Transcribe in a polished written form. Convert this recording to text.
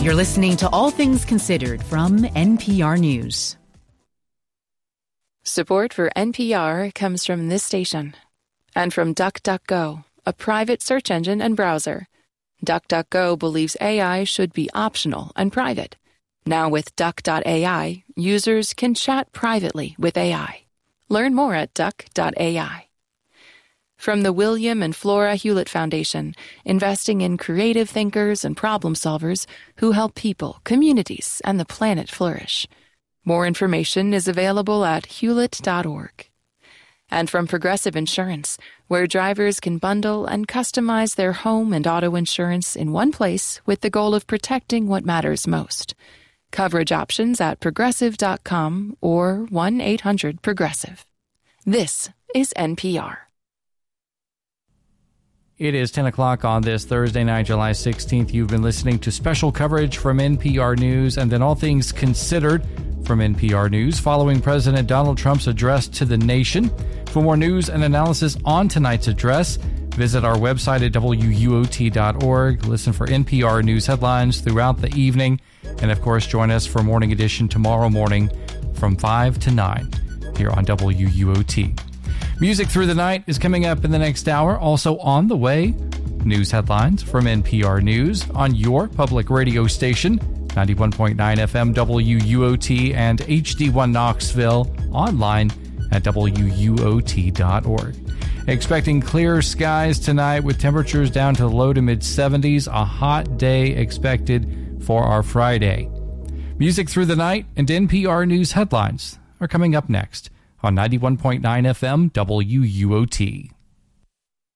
You're listening to All Things Considered from NPR News. Support for NPR comes from this station and from DuckDuckGo, a private search engine and browser. DuckDuckGo believes AI should be optional and private. Now with Duck.ai, users can chat privately with AI. Learn more at Duck.ai. From the William and Flora Hewlett Foundation, investing in creative thinkers and problem solvers who help people, communities, and the planet flourish. More information is available at hewlett.org. And from Progressive Insurance, where drivers can bundle and customize their home and auto insurance in one place with the goal of protecting what matters most. Coverage options at progressive.com or 1-800-PROGRESSIVE. This is NPR. It is 10 o'clock on this Thursday night, July 16th. You've been listening to special coverage from NPR News and then All Things Considered from NPR News following President Donald Trump's address to the nation. For more news and analysis on tonight's address, visit our website at WUOT.org. Listen for NPR News headlines throughout the evening. And, of course, join us for Morning Edition tomorrow morning from 5 to 9 here on WUOT. Music Through the Night is coming up in the next hour. Also on the way, news headlines from NPR News on your public radio station, 91.9 FM WUOT and HD1 Knoxville, online at WUOT.org. Expecting clear skies tonight with temperatures down to the low to mid-70s. A hot day expected for our Friday. Music Through the Night and NPR News headlines are coming up next on 91.9 FM WUOT.